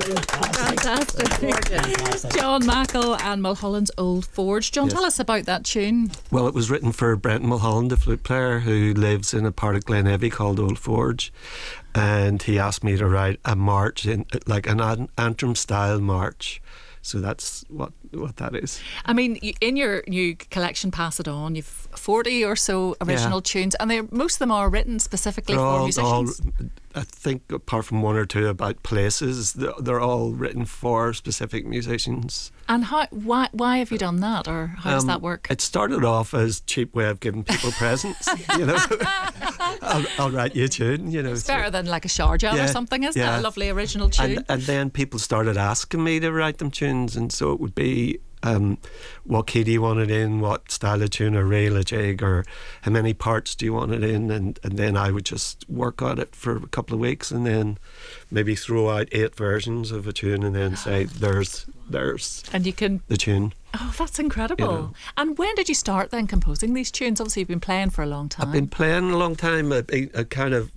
Fantastic. John Mackle and Mulholland's Old Forge. John, tell us about that tune. Well, it was written for Brenton Mulholland, a flute player who lives in a part of Glenavy called Old Forge, and he asked me to write a march, like an Antrim-style march. So that's what that is. I mean, in your new collection, Pass It On, you've 40 or so original tunes, and most of them are written specifically for musicians. I think apart from one or two about places, they're all written for specific musicians. And why have you done that, or how does that work? It started off as a cheap way of giving people presents. You know, I'll write you a tune. You know, it's better than like a Sharjah or something, isn't it? A lovely original tune. And then people started asking me to write them tunes, and so it would be what key do you want it in, what style of tune, a reel, a jig, or how many parts do you want it in, and then I would just work on it for a couple of weeks and then maybe throw out 8 versions of a tune and then say there's and you can the tune. Oh, that's incredible. You know. And when did you start then composing these tunes? Obviously you've been playing for a long time. I've been playing a long time. Kind of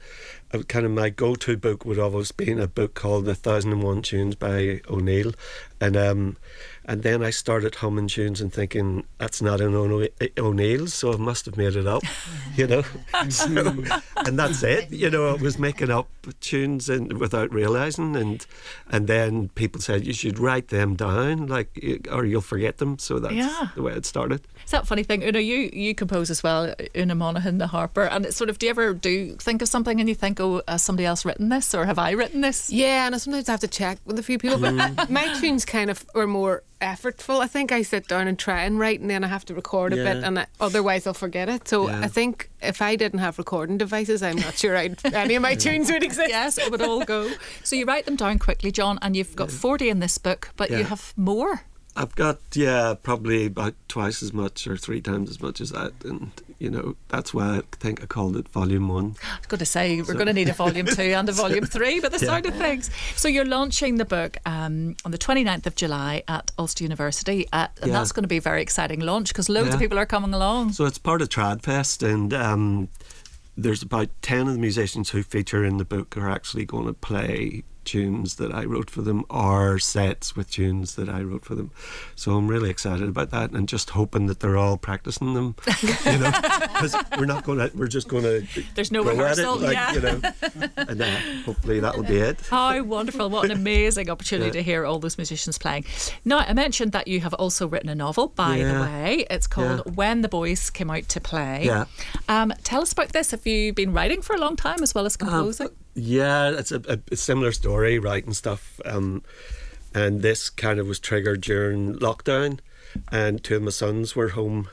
my go-to book would always been a book called 1001 Tunes by O'Neill, and then I started humming tunes and thinking that's not an O'Neill, so I must have made it up, you know. And that's it, you know. I was making up tunes without realising, and then people said you should write them down, or you'll forget them. So that's the way it started. Is that a funny thing? Una, you compose as well, Una Monaghan, the harper, and it's sort of, do you ever think of something and you think, oh, has somebody else written this, or have I written this? Yeah, and I sometimes have to check with a few people, but my tunes kind of are more effortful. I think I sit down and try and write, and then I have to record a bit, and otherwise I'll forget it. So I think if I didn't have recording devices, I'm not sure any of my tunes would exist. Yes, it would all go. So you write them down quickly, John, and you've got 40 in this book, but you have more. I've got probably about twice as much or 3 times as much as that, and you know that's why I think I called it Volume 1. I was going to say we're going to need a Volume 2 and a Volume 3 by the sound of things. So you're launching the book on the 29th of July at Ulster University, and that's going to be a very exciting launch because loads of people are coming along. So it's part of Tradfest, and there's about 10 of the musicians who feature in the book are actually going to play tunes that I wrote for them, or sets with tunes that I wrote for them. So I'm really excited about that, and just hoping that they're all practicing them, you know, because we're just going to there's no rehearsal, you know, and hopefully that'll be it. How wonderful. What an amazing opportunity to hear all those musicians playing. Now, I mentioned that you have also written a novel, by the way. It's called When the Boys Came Out to Play. Tell us about this. Have you been writing for a long time as well as composing? It's a similar story, writing stuff, and this kind of was triggered during lockdown, and 2 of my sons were home.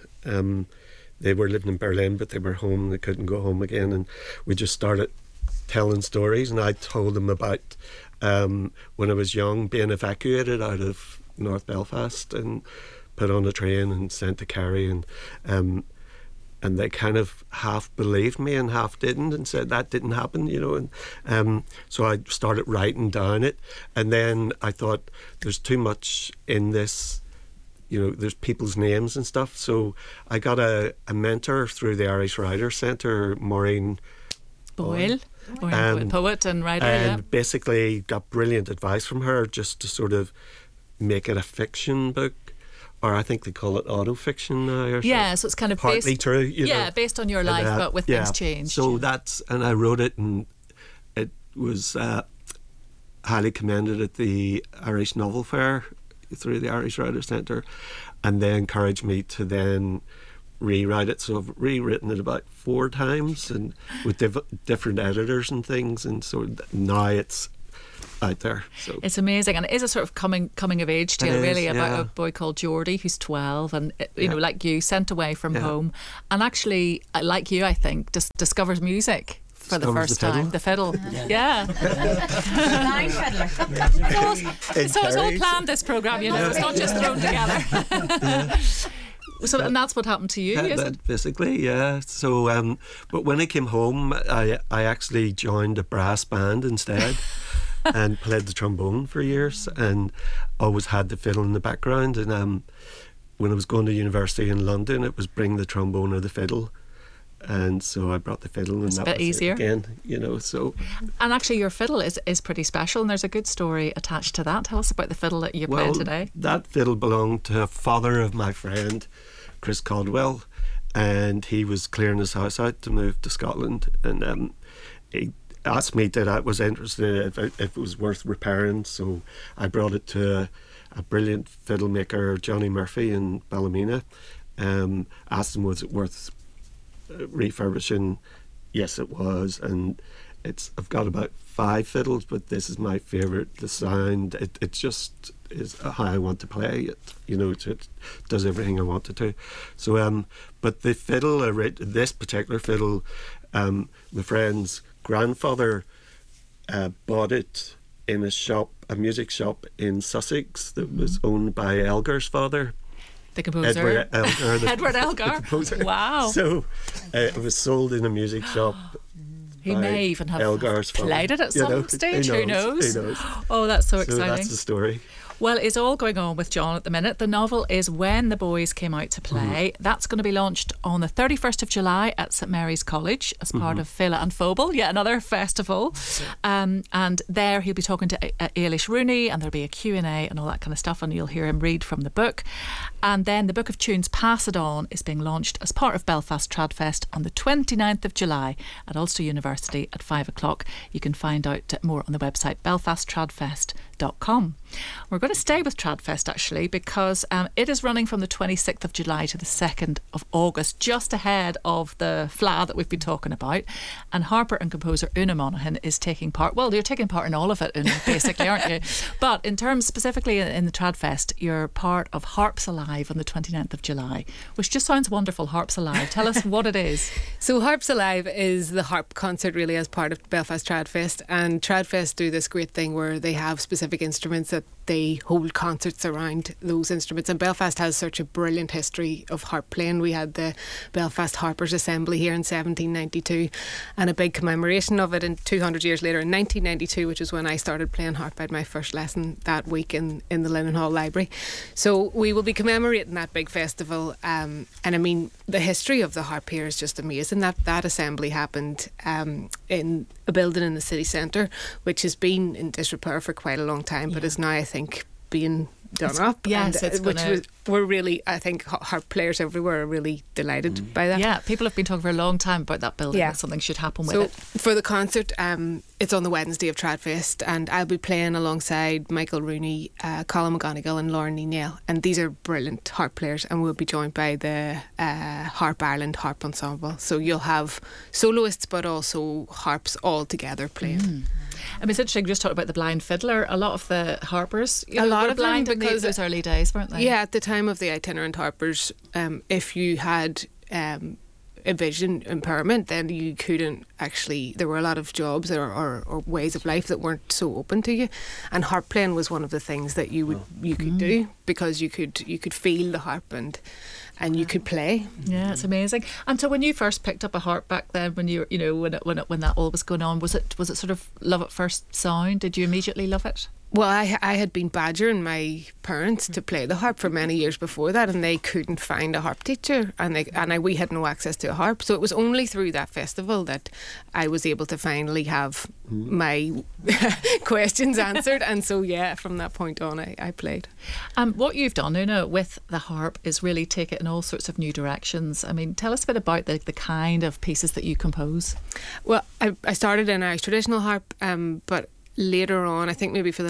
They were living in Berlin, but they were home. They couldn't go home again, and we just started telling stories, and I told them about when I was young being evacuated out of North Belfast and put on a train and sent to Kerry, and they kind of half believed me and half didn't, and said that didn't happen, you know. And so I started writing down it, and then I thought there's too much in this, you know, there's people's names and stuff. So I got a mentor through the Irish Writers Centre, Maureen Boyle, poet and writer, and basically got brilliant advice from her just to sort of make it a fiction book. Or I think they call it autofiction now. Or so it's kind of partly true. You know, based on your life, but with things changed. So and I wrote it, and it was highly commended at the Irish Novel Fair through the Irish Writers Centre, and they encouraged me to then rewrite it. So I've rewritten it about 4 times, and with different editors and things, and so now it's out there. So it's amazing, and it is a sort of coming of age tale, really, about a boy called Geordie who's 12 and you know, like you, sent away from home, and actually, like you, I think, discovers music for the first time. The fiddle. Blind fiddler. So it's all planned, this programme, you know. It's not just thrown together. So and that's what happened to you, is it? Basically, yeah. So but when I came home, I actually joined a brass band instead. And played the trombone for years, and always had the fiddle in the background. And when I was going to university in London, it was bring the trombone or the fiddle. and so I brought the fiddle, and it's that a bit was easier again, so. And actually your fiddle is pretty special, and there's a good story attached to that. Tell us about the fiddle that you're playing today. That fiddle belonged to a father of my friend Chris Caldwell, and he was clearing his house out to move to Scotland, and he asked me that I was interested if it was worth repairing, so I brought it to a brilliant fiddle maker, Johnny Murphy in Ballymena. Asked him was it worth refurbishing. Yes, it was, and I've got about 5 fiddles, but this is my favourite. The sound, it just is how I want to play it. It does everything I want it to. So, but the fiddle, this particular fiddle, my friend's grandfather bought it in a music shop in Sussex that was owned by Elgar's father. The composer. Edward Elgar. Composer. Wow. So it was sold in a music shop. He may even have Elgar's played it at some stage. Who knows? Oh, that's so exciting. So that's the story. Well, it's all going on with John at the minute. The novel is When the Boys Came Out to Play. That's going to be launched on the 31st of July at St Mary's College as part of Fela and Phobal, yet another festival. And there he'll be talking to Ailish Rooney, and there'll be a Q&A and all that kind of stuff, and you'll hear him read from the book. And then the Book of Tunes Pass It On is being launched as part of Belfast Tradfest on the 29th of July at Ulster University at 5 o'clock. You can find out more on the website belfasttradfest.com. We're going to stay with Tradfest actually, because it is running from the 26th of July to the 2nd of August, just ahead of the FLA that we've been talking about. And harper and composer Una Monaghan is taking part. Well, you're taking part in all of it, Una, basically, aren't you? But in terms specifically in the Tradfest, you're part of Harps Alive on the 29th of July, which just sounds wonderful. Harps Alive. Tell us what it is. So Harps Alive is the harp concert really as part of Belfast Tradfest, and Tradfest do this great thing where they have specific instruments that they hold concerts around those instruments, and Belfast has such a brilliant history of harp playing. We had the Belfast Harpers Assembly here in 1792 and a big commemoration of it in 200 years later in 1992, which is when I started playing harp. I had my first lesson that week in the Lennon Hall Library. So we will be commemorating that big festival, and I mean the history of the harp here is just amazing. That assembly happened in a building in the city centre, which has been in disrepair for quite a long time, but is now, I think, being done up. Yes, we're really, I think, harp players everywhere are really delighted by that. Yeah, people have been talking for a long time about that building, that something should happen with it. For the concert, it's on the Wednesday of Tradfest, and I'll be playing alongside Michael Rooney, Colin McGonigal and Lauren Neal, and these are brilliant harp players, and we'll be joined by the Harp Ireland Harp Ensemble. So you'll have soloists but also harps all together playing. I mean, it's interesting, just talk about the blind fiddler. A lot of the harpers, a lot of blind them, because those early days, weren't they? Yeah, at the time of the itinerant harpers, if you had a vision impairment, then you couldn't actually. There were a lot of jobs or ways of life that weren't so open to you, and harp playing was one of the things that you could do, because you could feel the harp and you could play. Yeah, it's amazing. And so when you first picked up a harp back then, when you when that all was going on, was it sort of love at first sound? Did you immediately love it? Well, I had been badgering my parents to play the harp for many years before that, and they couldn't find a harp teacher, and we had no access to a harp. So it was only through that festival that I was able to finally have my questions answered. And so, from that point on, I played. What you've done, Una, with the harp is really take it in all sorts of new directions. I mean, tell us a bit about the kind of pieces that you compose. Well, I started in Irish traditional harp, but later on, I think maybe for the